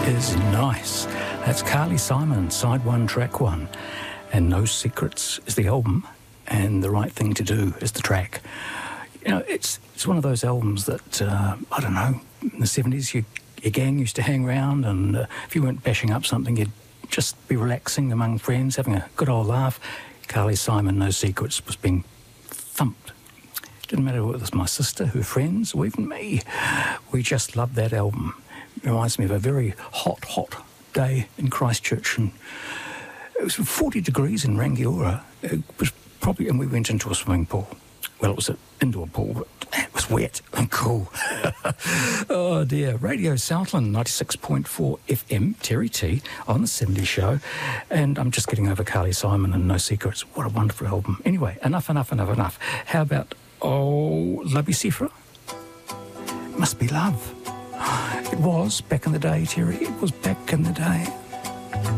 is nice. That's Carly Simon, side one, track one. And No Secrets is the album, and The Right Thing to Do is the track. You know, it's one of those albums that, I don't know, in the 70s, your gang used to hang around, and if you weren't bashing up something, you'd just be relaxing among friends, having a good old laugh. Carly Simon, No Secrets, was being thumped. Didn't matter whether it was my sister, her friends, or even me. We just loved that album. It reminds me of a very hot day in Christchurch, and it was 40 degrees in Rangiora. It was probably, and we went into a swimming pool. Well, it was an indoor pool, but it was wet and cool. Oh dear. Radio Southland 96.4 FM, Terry T on the 70s show. And I'm just getting over Carly Simon and No Secrets. What a wonderful album. Anyway, enough. How about, Lovey Sephra? Must Be Love. It was back in the day, Terry. It was back in the day.